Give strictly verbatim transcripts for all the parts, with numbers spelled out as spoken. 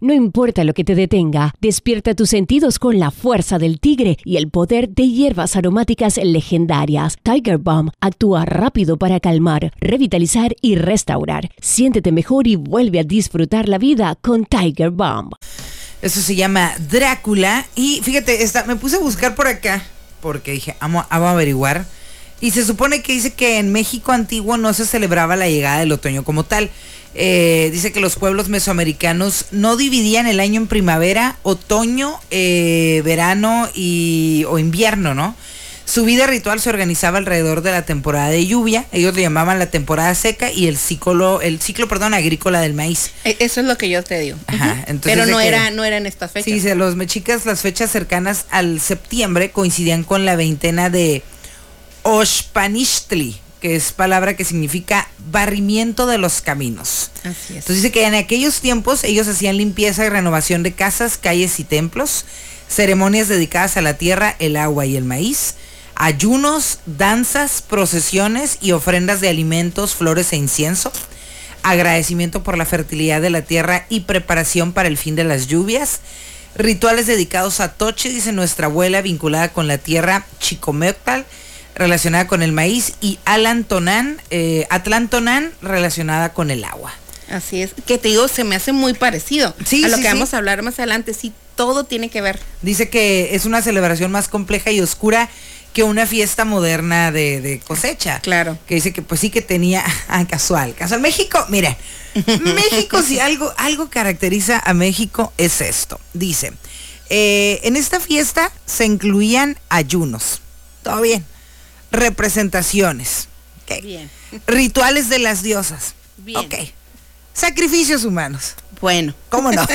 No importa lo que te detenga, despierta tus sentidos con la fuerza del tigre y el poder de hierbas aromáticas legendarias. Tiger Balm actúa rápido para calmar, revitalizar y restaurar. Siéntete mejor y vuelve a disfrutar la vida con Tiger Balm. Eso se llama Drácula. Y fíjate, esta, me puse a buscar por acá porque dije, vamos, vamos a averiguar. Y se supone que dice que en México antiguo no se celebraba la llegada del otoño como tal. Eh, dice que los pueblos mesoamericanos no dividían el año en primavera, otoño, eh, verano y, o invierno, ¿no? Su vida ritual se organizaba alrededor de la temporada de lluvia. Ellos le llamaban la temporada seca y el ciclo, el ciclo, perdón, agrícola del maíz. Eso es lo que yo te digo. Ajá, entonces pero no que, era, no eran estas fechas. Sí, dice, los mexicas, las fechas cercanas al septiembre coincidían con la veintena de Oxpanixtli, que es palabra que significa barrimiento de los caminos. Así es. Entonces dice que en aquellos tiempos ellos hacían limpieza y renovación de casas, calles y templos, ceremonias dedicadas a la tierra, el agua y el maíz, ayunos, danzas, procesiones y ofrendas de alimentos, flores e incienso, agradecimiento por la fertilidad de la tierra y preparación para el fin de las lluvias, rituales dedicados a Toche, dice nuestra abuela, vinculada con la tierra, Chicomeoctal, relacionada con el maíz, y Alantonán, eh, Atlantonán, relacionada con el agua. Así es, que te digo, se me hace muy parecido sí, a lo sí, que sí. vamos a hablar más adelante. Sí, todo tiene que ver. Dice que es una celebración más compleja y oscura que una fiesta moderna de, de cosecha. Claro. Que dice que pues sí que tenía, ah, casual, casual. México, mira, México si algo, algo caracteriza a México es esto. Dice, eh, en esta fiesta se incluían ayunos, todo bien, representaciones, okay. Bien. Rituales de las diosas, bien. Ok, sacrificios humanos. Bueno. ¿Cómo no?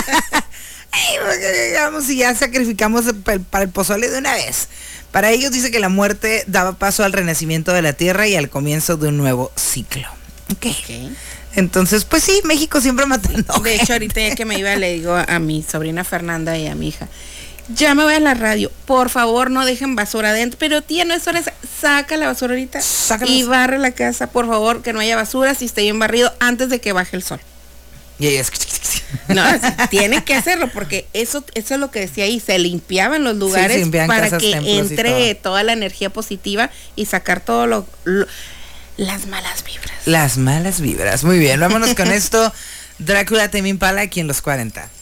Digamos, si ya sacrificamos para el pozole de una vez. Para ellos dice que la muerte daba paso al renacimiento de la tierra y al comienzo de un nuevo ciclo. Okay. Okay. Entonces, pues sí, México siempre matando. De hecho, ahorita ya que me iba, le digo a mi sobrina Fernanda y a mi hija, ya me voy a la radio, por favor no dejen basura adentro. Pero tía, no es hora, saca la basura ahorita Sácalas. Y barre la casa, por favor, que no haya basura, si esté bien barrido, antes de que baje el sol. Y ella es... No, tiene que hacerlo, porque eso, eso es lo que decía ahí, se limpiaban los lugares, sí, para casas, que entre todo. toda la energía positiva y sacar todo lo, lo las malas vibras. Las malas vibras, muy bien, vámonos con esto. Drácula Tame Impala aquí en los cuarenta.